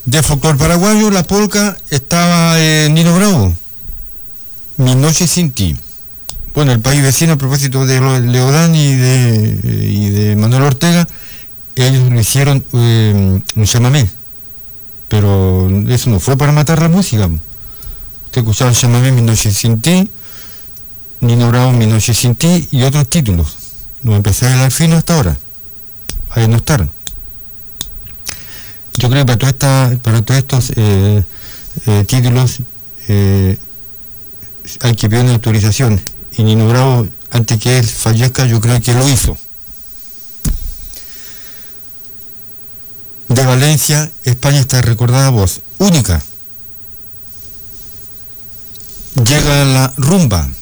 De folclore paraguayo, la polca estaba Nino Bravo, Mi noche sin ti. Bueno, el país vecino, a propósito de Leodán y de Manuel Ortega, ellos lo hicieron un chamamé, pero eso no fue para matar la música. Usted escuchaba el chamamé Mi noche sin ti, Nino Bravo, Mi noche sin ti y otros títulos. No empecé a dar fino hasta ahora. Ahí no estar. Yo creo que para todos estos títulos hay que pedir una autorización. Y Nino Bravo, antes que él fallezca, yo creo que lo hizo. De Valencia, España, está recordada voz única. Llega la rumba.